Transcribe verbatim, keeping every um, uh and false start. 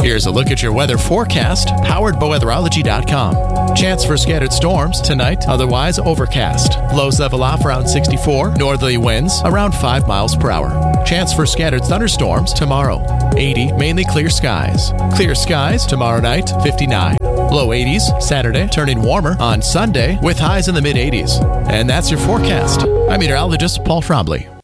Here's a look at your weather forecast, powered by weatherology dot com. Chance for scattered storms tonight, otherwise overcast. Lows level off around sixty-four. Northerly winds around five miles per hour. Chance for scattered thunderstorms tomorrow. eighty, mainly clear skies. Clear skies tomorrow night, fifty-nine. Low eighties Saturday, turning warmer on Sunday with highs in the mid eighties. And that's your forecast. I'm meteorologist Paul Frombley.